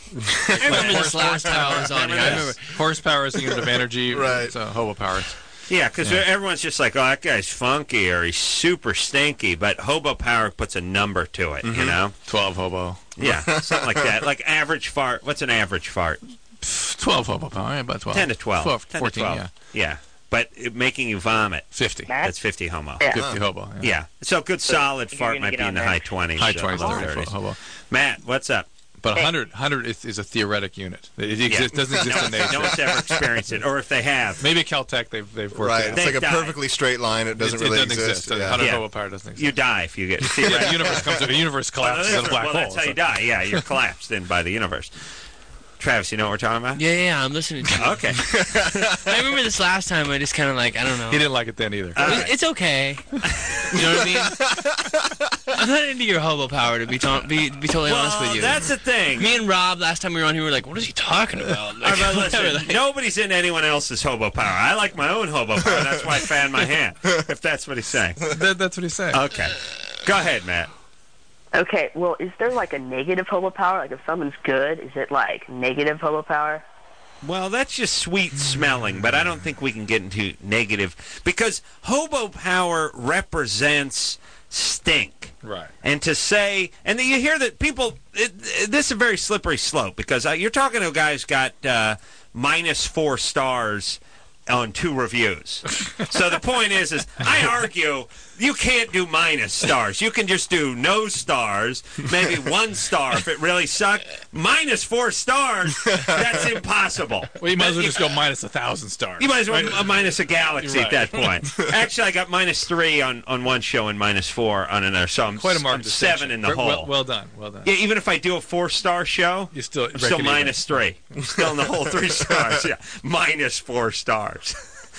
I remember this last time I was on here. I remember. Horsepower is the unit of energy. Right. So hobo powers. Yeah, because everyone's just like, oh, that guy's funky or he's super stinky, but hobo power puts a number to it, you know? 12 hobo. Yeah, something like that. Like average fart. What's an average fart? 12 hobo power. Yeah, about 12. 10 to 12. 10 14, to 12. yeah. Yeah, but making you vomit. 50. That's 50 homo. Yeah. 50 hobo. Yeah. Yeah, so a good solid you're fart gonna might get be in on the there. high 20s. High 20s, low 30 30s. hobo. Matt, what's up? But 100 is a theoretic unit. It doesn't exist in nature. No one's ever experienced it, or if they have. Maybe at Caltech they've worked Right. it out. It's like a die. perfectly straight line. It doesn't really exist. Yeah. 100 Yeah. hobo power doesn't exist. You die if you get. Yeah, the universe collapses in a black hole. That's how you die. Yeah, you're collapsed in by the universe. Travis, you know what we're talking about? Yeah, I'm listening to you. Okay. I remember this last time. I just kind of like, I don't know. He didn't like it then either. It's okay. You know what I mean? I'm not into your hobo power, to be totally honest with you. That's the thing. Me and Rob, last time we were on here, we were like, what is he talking about? Like, Listen, whatever, like- nobody's in anyone else's hobo power. I like my own hobo power. That's why I fan my hand. If that's what he's saying. That's what he's saying. Okay. Go ahead, Matt. Okay, well, is there like a negative hobo power? Like if someone's good, is it like negative hobo power? Well, that's just sweet smelling, but I don't think we can get into negative because hobo power represents stink. Right. And to say, and you hear that people, this is a very slippery slope because you're talking to a guy who's got -4 stars on 2 reviews. So the point is I argue you can't do minus stars. You can just do no stars, maybe 1 star if it really sucked. -4 stars, that's impossible. Well, you might as well just go minus 1,000 stars. You might as well minus a galaxy at that point. Actually, I got -3 on one show and -4 on another, so I'm, Quite a marked I'm 7 in the hole. Well done. Yeah, even if I do a 4-star show, You still I'm still reckon even. -3. I'm still in the whole 3 stars. Yeah, -4 stars.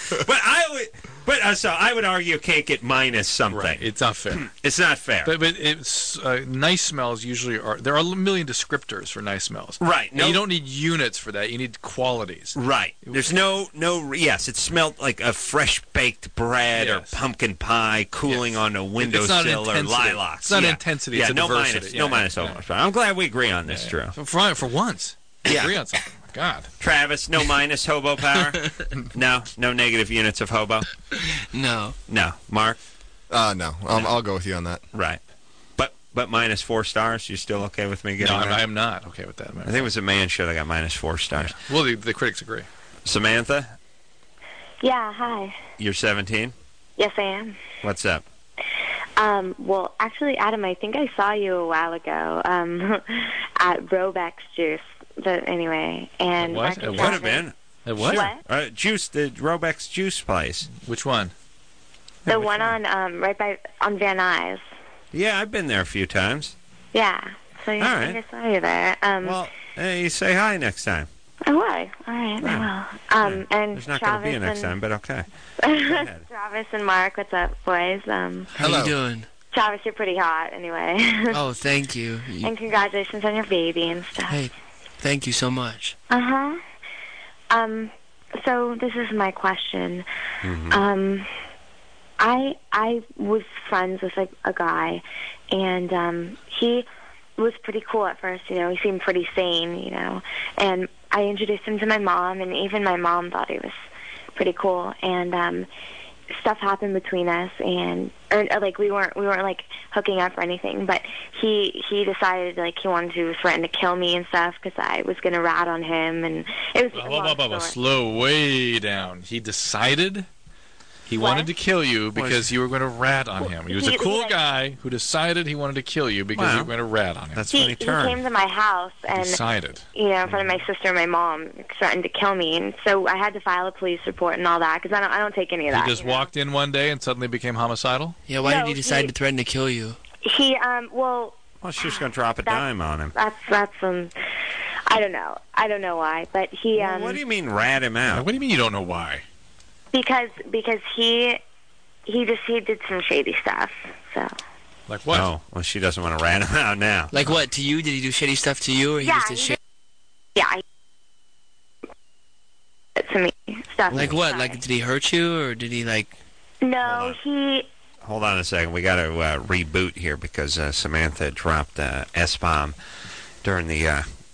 So I would argue you can't get minus something. Right. It's not fair. It's not fair. But it's nice smells usually are. There are a million descriptors for nice smells. Right. And you don't need units for that. You need qualities. Right. There's no. Yes, it smelled like a fresh baked bread or Yes. pumpkin pie cooling on a It's not windowsill or intensity. lilacs. It's not intensity. Yeah, It's a no diversity. minus. Yeah, No minus. yeah. I'm glad we agree on this, Drew. For once. Yeah. Agree on something. God. Travis, no minus hobo power. No negative units of hobo. No. No. Mark. No. I'll go with you on that. Right. But -4 stars. You still okay with me No, getting that? I am not okay with that. I think it was a man show that got -4 stars. Well, the critics agree. Samantha, Yeah, hi. you're 17. Yes, I am. What's up? Well, actually, Adam, I think I saw you a while ago at Robex Juice. But anyway, and What? Mark and At Would what? have been. What? What? Juice, the Robex Juice place. Which one? The one on on Van Nuys. Yeah, I've been there a few times. Yeah. So yeah, All I right. think I saw you there. Well, hey, you say hi next time. I would. All right, I will. And There's not going to be a next time, but okay. Travis and Mark, what's up, boys? How Hello. you doing? Travis, you're pretty hot, anyway. Oh, thank you. And congratulations on your baby and stuff. Hey, thank you so much. Uh-huh. So this is my question. I was friends with a guy, and he was pretty cool at first. You know, he seemed pretty sane. You know, and I introduced him to my mom, and even my mom thought he was pretty cool. And stuff happened between us, and like we weren't like hooking up or anything, but he decided like he wanted to threaten to kill me and stuff because I was gonna rat on him, and it was a long story. Slow way down. He decided he What? wanted to kill you because you were going to rat on him. He was a cool guy who decided he wanted to kill you because you were going to rat on him. That's when he He turned. came to my house and Decided. you know, in front of my sister and my mom, threatened to kill me, and so I had to file a police report and all that because I don't take any of that. He just you know? walked in one day and suddenly became homicidal? Yeah, why No, did he decide he- to threaten to kill you? He well, Well, she's going to drop a dime on him. that's I don't know why, but he Well, what do you mean rat him out? What do you mean you don't know why? because he did some shady stuff. So Like what? Oh, well, she doesn't want to rat him out now. Like what, to you? Did he do shitty stuff to you, or he Yeah, just did he shit? yeah, to me stuff. Like what? Like, did he hurt you, or did he, like... No, he. Hold on a second. We got to reboot here because Samantha dropped S-bomb during the